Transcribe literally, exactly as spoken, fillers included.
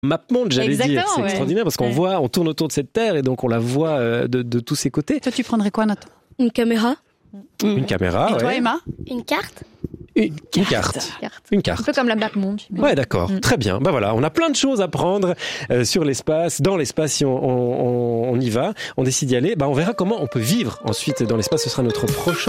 MapMonde, j'allais Exactement, dire. C'est ouais. extraordinaire parce qu'on Ouais. voit, on tourne autour de cette terre et donc on la voit euh, de, de tous ses côtés. Toi, tu prendrais quoi, Nathan? Une caméra. Une caméra, Et toi, ouais. Emma? Une carte. Une, une carte. Carte. Une Un carte. peu comme la MapMonde. Ouais, d'accord. Mm. Très bien. Ben voilà, on a plein de choses à prendre euh, sur l'espace, dans l'espace si on, on, on y va. On décide d'y aller. Ben on verra comment on peut vivre ensuite dans l'espace. Ce sera notre prochain